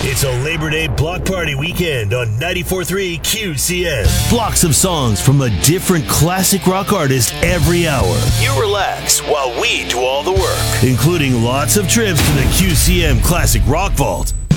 It's a Labor Day block party weekend on 94.3 QCM. Blocks of songs from a different classic rock artist every hour. You relax while we do all the work, including lots of trips to the QCM Classic Rock Vault.